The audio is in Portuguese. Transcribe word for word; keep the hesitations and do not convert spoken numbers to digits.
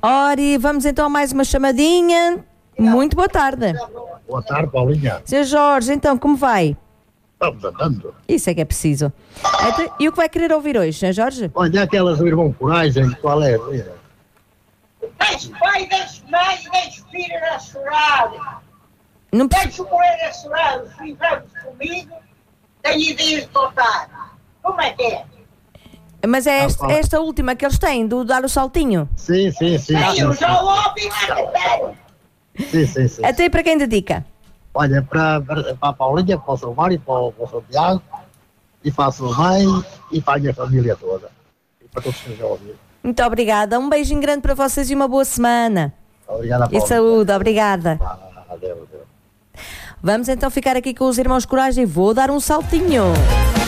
Ora, e vamos então a mais uma chamadinha. Muito boa tarde. Boa tarde, Paulinha. senhor Jorge, então, como vai? Estamos andando. Isso é que é preciso. Então, e o que vai querer ouvir hoje, senhor Jorge? Olha, aquelas do irmão Coragem, qual é? Deixe pai, deixe mãe, deixe filho a chorar. Não perce- Deixe morrer a chorar. Os filhos comigo, tenho ideias de voltar. Como é que é? Mas é esta, fala. esta última que eles têm, do dar o saltinho. Sim, sim, sim. Aí sim, eu sim. já ouvi na Sim, sim, sim. Até para quem dedica? Olha, para, para a Paulinha, para o seu Mário, para o, para o seu Tiago, e para a sua mãe, e para a minha família toda. E para todos que estejam a ouvir. Muito obrigada. Um beijinho grande para vocês e uma boa semana. Obrigada, E Paulinha. saúde, obrigada. Ah, adeus, adeus. Vamos então ficar aqui com os irmãos Coragem. Vou dar um saltinho.